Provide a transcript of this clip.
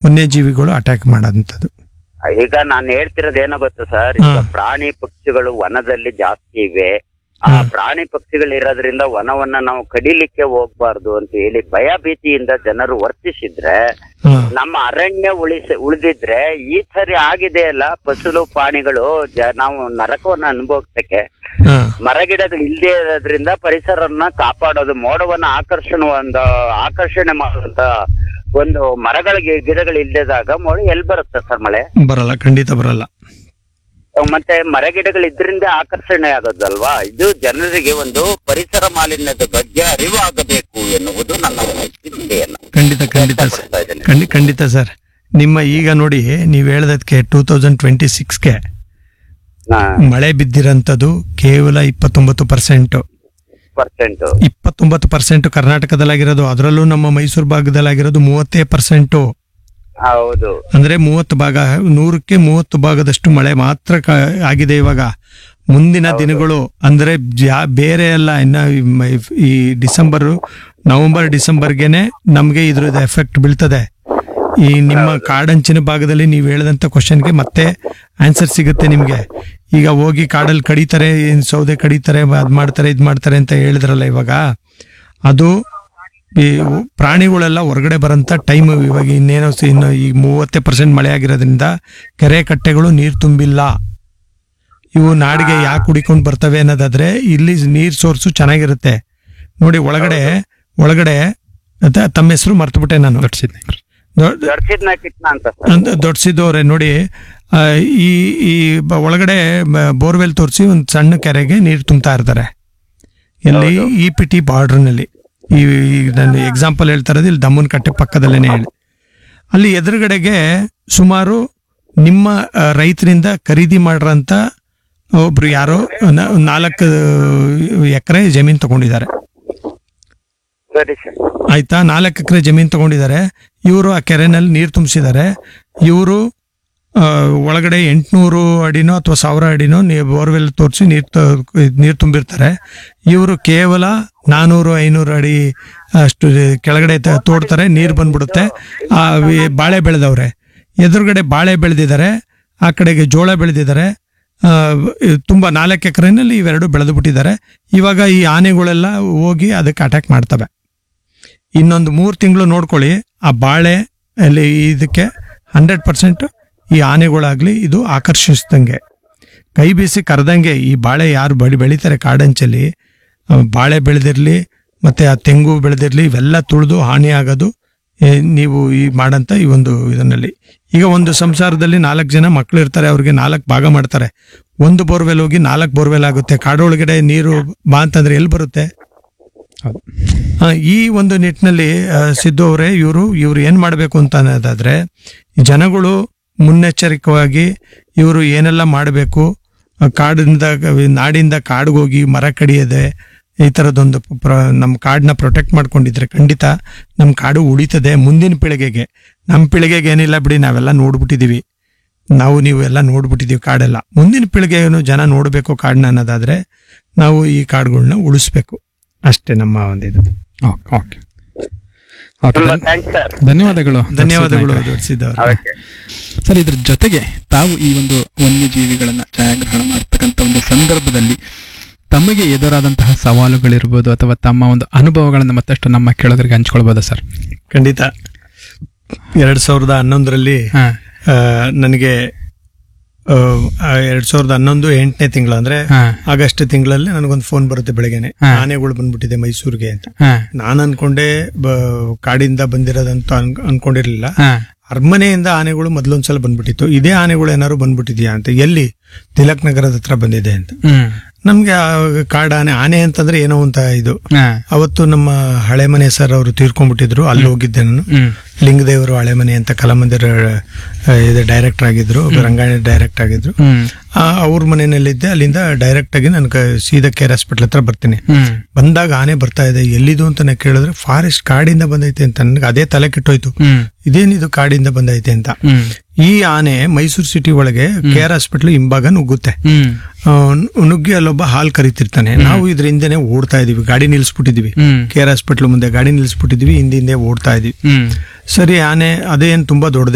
ವನ್ಯಜೀವಿಗಳು attack ಮಾಡೋದಂಥದ್ದು. ಈಗ ನಾನು ಹೇಳ್ತಿರೋದು ಏನೋ ಗೊತ್ತಾ ಸರ್, ಈಗ ಪ್ರಾಣಿ ಪಕ್ಷಿಗಳು ವನದಲ್ಲಿ ಜಾಸ್ತಿ ಇವೆ. ಆ ಪ್ರಾಣಿ ಪಕ್ಷಿಗಳು ಇರೋದ್ರಿಂದ ವನವನ್ನ ನಾವು ಕಡಿಲಿಕ್ಕೆ ಹೋಗ್ಬಾರ್ದು ಅಂತ ಹೇಳಿ ಭಯ ಭೀತಿಯಿಂದ ಜನರು ವರ್ತಿಸಿದ್ರೆ ನಮ್ಮ ಅರಣ್ಯ ಉಳಿದಿದ್ರೆ ಈ ಸರಿ ಆಗಿದೆ ಅಲ್ಲ ಪಶುಲು ಪ್ರಾಣಿಗಳು ನಾವು ನರಕವನ್ನ ಅನುಭವಿಸಕ್ಕೆ ಮರಗಿಡಗಳು ಇಲ್ಲದೆ ಇರೋದ್ರಿಂದ ಪರಿಸರವನ್ನ ಕಾಪಾಡೋದು, ಮೋಡವನ್ನ ಆಕರ್ಷಣೆ ಮಾಡುವಂತ ಒಂದು ಗಿಡಗಳು ಇಲ್ಲದಾಗ ಮೋಡ ಎಲ್ಲಿ ಬರುತ್ತೆ ಸರ್? ಮಳೆ ಬರಲ್ಲ, ಖಂಡಿತ ಬರಲ್ಲ. ಮತ್ತೆ ಮರಗಿಡಗಳು ಇದರಿಂದ ಆಕರ್ಷಣೆ ಆಗೋದಲ್ವಾ? ಇದು ಜನರಿಗೆ ಒಂದು ಪರಿಸರ ಮಾಲಿನ್ಯದ ಬಗ್ಗೆ ಅರಿವು ಆಗಬೇಕು ಎನ್ನುವುದು ನನ್ನ ಚಿಂತೆಯಲ್ಲ. ಖಂಡಿತ ಸರ್. ನಿಮ್ಮ ಈಗ ನೋಡಿ, ನೀವು ಹೇಳದಕ್ಕೆ 2026ಗೆ ಮಳೆ ಬಿದ್ದಿರಂತದ್ದು ಕೇವಲ 29%. 29% ಕರ್ನಾಟಕದಲ್ಲಾಗಿರೋದು, ಅದರಲ್ಲೂ ನಮ್ಮ ಮೈಸೂರು ಭಾಗದಲ್ಲಾಗಿರೋದು 30%. ಹೌದು. ಅಂದ್ರೆ 30 ಭಾಗ, 100ಕ್ಕೆ 30 ಭಾಗದಷ್ಟು ಮಳೆ ಮಾತ್ರ ಆಗಿದೆ ಇವಾಗ. ಮುಂದಿನ ದಿನಗಳು ಅಂದ್ರೆ ಬೇರೆ ಎಲ್ಲ ಇನ್ನ ಈ ನವೆಂಬರ್ ಡಿಸೆಂಬರ್ಗೆನೆ ನಮ್ಗೆ ಇದ್ರದ್ದು ಎಫೆಕ್ಟ್ ಬೀಳ್ತದೆ. ಈ ನಿಮ್ಮ ಕಾಡಂಚಿನ ಭಾಗದಲ್ಲಿ ನೀವು ಹೇಳಿದಂತ ಕ್ವಶನ್ಗೆ ಮತ್ತೆ ಆನ್ಸರ್ ಸಿಗುತ್ತೆ ನಿಮ್ಗೆ. ಈಗ ಹೋಗಿ ಕಾಡಲ್ಲಿ ಕಡಿತಾರೆ, ಸೌದೆ ಕಡಿತಾರೆ, ಅದ್ ಮಾಡ್ತಾರೆ ಇದ್ ಮಾಡ್ತಾರೆ ಅಂತ ಹೇಳಿದ್ರಲ್ಲ, ಇವಾಗ ಅದು ಈ ಪ್ರಾಣಿಗಳೆಲ್ಲ ಹೊರಗಡೆ ಬರಂತ ಟೈಮ್ ಇವಾಗ. ಇನ್ನು ಈ 30% ಮಳೆ ಆಗಿರೋದ್ರಿಂದ ಕೆರೆ ಕಟ್ಟೆಗಳು ನೀರು ತುಂಬಿಲ್ಲ. ಇವು ನಾಡಿಗೆ ಯಾಕೆ ಕುಡಿಕೊಂಡು ಬರ್ತವೆ ಅನ್ನೋದಾದ್ರೆ ಇಲ್ಲಿ ನೀರ್ ಸೋರ್ಸು ಚೆನ್ನಾಗಿರುತ್ತೆ ನೋಡಿ. ಒಳಗಡೆ ತಮ್ಮ ಹೆಸರು ಮರ್ತುಬಿಟ್ಟೆ ನಾನು. ದೊಡ್ಡಸಿದ್ದವ್ರೆ ನೋಡಿ, ಈ ಒಳಗಡೆ ಬೋರ್ವೆಲ್ ತೋರಿಸಿ ಒಂದು ಸಣ್ಣ ಕೆರೆಗೆ ನೀರು ತುಂಬ್ತಾ ಇರ್ತಾರೆ. ಎಲ್ಲಿ EPT ಬಾರ್ಡರ್ನಲ್ಲಿ. ಈ ನಾನು ಎಕ್ಸಾಂಪಲ್ ಹೇಳ್ತಾ ಇರೋದು ಇಲ್ಲಿ ದಮ್ಮನ ಕಟ್ಟೆ ಪಕ್ಕದಲ್ಲೇನೆ ಹೇಳಿ. ಅಲ್ಲಿ ಎದುರುಗಡೆಗೆ ಸುಮಾರು ನಿಮ್ಮ ರೈತರಿಂದ ಖರೀದಿ ಮಾಡಿರೋಂಥ ಒಬ್ರು ಯಾರೋ 4 ಎಕರೆ ಜಮೀನು ತಗೊಂಡಿದ್ದಾರೆ. ಆಯ್ತಾ, 4 ಎಕರೆ ಜಮೀನು ತಗೊಂಡಿದ್ದಾರೆ. ಇವರು ಆ ಕೆರೆನಲ್ಲಿ ನೀರು ತುಂಬಿಸಿದ್ದಾರೆ. ಇವರು ಒಳಗಡೆ 800 ಅಡಿನೋ ಅಥವಾ 1000 ಅಡಿನೋ ಬೋರ್ವೆಲ್ ತೋರಿಸಿ ನೀರು ತುಂಬಿರ್ತಾರೆ. ಇವರು ಕೇವಲ 400-500 ಅಡಿ ಅಷ್ಟು ಕೆಳಗಡೆ ತೋಡ್ತಾರೆ, ನೀರು ಬಂದ್ಬಿಡುತ್ತೆ. ಬಾಳೆ ಬೆಳೆದವ್ರೆ, ಎದುರುಗಡೆ ಬಾಳೆ ಬೆಳೆದಿದ್ದಾರೆ, ಆ ಕಡೆಗೆ ಜೋಳ ಬೆಳೆದಿದ್ದಾರೆ. ತುಂಬಾ 4 ಎಕರೆನಲ್ಲಿ ಇವೆರಡು ಬೆಳೆದು ಬಿಟ್ಟಿದ್ದಾರೆ. ಇವಾಗ ಈ ಆನೆಗಳೆಲ್ಲ ಹೋಗಿ ಅದಕ್ಕೆ ಅಟ್ಯಾಕ್ ಮಾಡ್ತವೆ. ಇನ್ನೊಂದು 3 ತಿಂಗಳು ನೋಡ್ಕೊಳ್ಳಿ, ಆ ಬಾಳೆ ಅಲ್ಲಿ ಇದಕ್ಕೆ 100% ಈ ಆನೆಗಳಾಗ್ಲಿ ಇದು ಆಕರ್ಷಿಸ್ದಂಗೆ, ಕೈ ಬೀಸಿ ಕರೆದಂಗೆ. ಈ ಬಾಳೆ ಯಾರು ಬೆಳಿತಾರೆ ಕಾಡಂಚಲ್ಲಿ, ಬಾಳೆ ಬೆಳೆದಿರ್ಲಿ ಮತ್ತೆ ಆ ತೆಂಗು ಬೆಳೆದಿರ್ಲಿ, ಇವೆಲ್ಲ ತುಳಿದು ಹಾನಿ ಆಗೋದು ನೀವು ಈ ಮಾಡಂತ ಈ ಒಂದು ಇದನ್ನಲ್ಲಿ. ಈಗ ಒಂದು ಸಂಸಾರದಲ್ಲಿ 4 ಜನ ಮಕ್ಕಳು ಇರ್ತಾರೆ, ಅವ್ರಿಗೆ 4 ಭಾಗ ಮಾಡ್ತಾರೆ. ಒಂದು ಬೋರ್ವೆಲ್ ಹೋಗಿ 4 ಬೋರ್ವೆಲ್ ಆಗುತ್ತೆ. ಕಾಡೊಳಗಡೆ ನೀರು ಬಾ ಅಂತಂದ್ರೆ ಎಲ್ಲಿ ಬರುತ್ತೆ? ಈ ಒಂದು ನಿಟ್ಟಿನಲ್ಲಿ ಸಿದ್ದು ಅವರೇ, ಇವರು ಏನ್ ಮಾಡ್ಬೇಕು ಅಂತ ಅನ್ನೋದಾದ್ರೆ, ಜನಗಳು ಮುನ್ನೆಚ್ಚರಿಕವಾಗಿ ಇವರು ಏನೆಲ್ಲ ಮಾಡಬೇಕು, ನಾಡಿಂದ ಕಾಡಿಗೋಗಿ ಮರ ಕಡಿಯದೆ ಈ ತರದೊಂದು ನಮ್ಮ ಕಾಡನ್ನ ಪ್ರೊಟೆಕ್ಟ್ ಮಾಡ್ಕೊಂಡಿದ್ರೆ ಖಂಡಿತ ನಮ್ಮ ಕಾಡು ಉಳಿತದೆ ಮುಂದಿನ ಪೀಳಿಗೆಗೆ. ನಮ್ಮ ಪೀಳಿಗೆಗೆ ಏನಿಲ್ಲ ಬಿಡಿ, ನಾವೆಲ್ಲ ನೋಡ್ಬಿಟ್ಟಿದೀವಿ, ನೀವು ಎಲ್ಲ ನೋಡ್ಬಿಟ್ಟಿದೀವಿ ಕಾಡೆಲ್ಲ. ಮುಂದಿನ ಪೀಳಿಗೆಯನ್ನು ಜನ ನೋಡ್ಬೇಕು ಕಾಡನ್ನ ಅನ್ನೋದಾದ್ರೆ ನಾವು ಈ ಕಾಡುಗಳನ್ನ ಉಳಿಸ್ಬೇಕು ಅಷ್ಟೇ ನಮ್ಮ ಒಂದಿದು. ಧನ್ಯವಾದಗಳು. ಸರ್, ಇದ್ರ ಜೊತೆಗೆ ತಾವು ಈ ಒಂದು ವನ್ಯಜೀವಿಗಳನ್ನ ಛಾಯಾಗ್ರಹಣ ಮಾಡ್ತಕ್ಕಂಥ ಒಂದು ಸಂದರ್ಭದಲ್ಲಿ ತಮಗೆ ಎದುರಾದಂತಹ ಸವಾಲುಗಳಿರ್ಬೋದು ಅಥವಾ ತಮ್ಮ ಒಂದು ಅನುಭವಗಳನ್ನ ಮತ್ತಷ್ಟು ನಮ್ಮ ಕೇಳೋದ್ರಿಗೆ ಹಂಚ್ಕೊಳ್ಬೋದಾ ಸರ್? ಖಂಡಿತ. 2011ರಲ್ಲಿ ನನಗೆ 2011 8ನೇ ತಿಂಗಳು ಅಂದ್ರೆ ಆಗಸ್ಟ್ ತಿಂಗಳಲ್ಲಿ ನನಗೊಂದು ಫೋನ್ ಬರುತ್ತೆ ಬೆಳಗ್ಗೆನೆ, ಆನೆಗಳು ಬಂದ್ಬಿಟ್ಟಿದೆ ಮೈಸೂರಿಗೆ ಅಂತ. ನಾನು ಅನ್ಕೊಂಡೆ ಕಾಡಿಂದ ಬಂದಿರೋದಂತ ಅನ್ಕೊಂಡಿರ್ಲಿಲ್ಲ. ಅರಮನೆಯಿಂದ ಆನೆಗಳು ಮೊದ್ಲೊಂದ್ಸಲ ಬಂದ್ಬಿಟ್ಟಿತ್ತು. ಇದೇ ಆನೆಗಳು ಏನಾದ್ರು ಬಂದ್ಬಿಟ್ಟಿದ್ಯಾ ಅಂತ, ಎಲ್ಲಿ ತಿಲಕ್ ನಗರದ ಹತ್ರ ಬಂದಿದೆ ಅಂತ. ನಮ್ಗೆ ಆನೆ ಅಂತಂದ್ರೆ ಏನೋ ಅಂತ ಇದು. ಅವತ್ತು ನಮ್ಮ ಹಳೆ ಮನೆ ಸರ್ ಅವರು ತೀರ್ಕೊಂಡ್ಬಿಟ್ಟಿದ್ರು, ಅಲ್ಲಿ ಹೋಗಿದ್ದೆ ನಾನು. ಲಿಂಗದೇವರು ಹಳೆ ಮನೆ ಅಂತ ಕಲಾಮಂದಿರ ಡೈರೆಕ್ಟರ್ ಆಗಿದ್ರು, ರಂಗಾಯಣ ಡೈರೆಕ್ಟ್ ಆಗಿದ್ರು. ಅವ್ರ ಮನೆಯಲ್ಲಿದ್ದೆ. ಅಲ್ಲಿಂದ ಡೈರೆಕ್ಟ್ ಆಗಿ ನನ್ಗೆ ಸೀದಾ ಕೇರ್ ಹಾಸ್ಪಿಟಲ್ ಹತ್ರ ಬರ್ತೀನಿ. ಬಂದಾಗ ಆನೆ ಬರ್ತಾ ಇದೆ, ಎಲ್ಲಿದು ಅಂತ ಕೇಳಿದ್ರೆ ಫಾರೆಸ್ಟ್ ಕಾಡಿಂದ ಬಂದೈತೆ ಅಂತ. ನನ್ಗೆ ಅದೇ ತಲೆ ಕೆಟ್ಟೋಯ್ತು, ಇದೇನಿದು ಕಾಡಿಂದ ಬಂದೈತೆ ಅಂತ. ಈ ಆನೆ ಮೈಸೂರು ಸಿಟಿ ಒಳಗೆ ಕೇರ್ ಹಾಸ್ಪಿಟಲ್ ಹಿಂಭಾಗ ನುಗ್ಗುತ್ತೆ. ನುಗ್ಗಿ ಅಲ್ಲೊಬ್ಬ ಹಾಲ್ ಕರಿತಿರ್ತಾನೆ. ನಾವು ಇದ್ರ ಹಿಂದೆನೆ ಓಡ್ತಾ ಇದೀವಿ, ಗಾಡಿ ನಿಲ್ಸ್ಬಿಟ್ಟಿದೀವಿ. ಕೇರ್ ಹಾಸ್ಪಿಟಲ್ ಮುಂದೆ ಗಾಡಿ ನಿಲ್ಸ್ಬಿಟ್ಟಿದೀವಿ, ಹಿಂದೆ ಓಡ್ತಾ ಇದೀವಿ. ಸರಿ, ಆನೆ ಅದೇನ್ ತುಂಬಾ ದೊಡ್ಡದೇ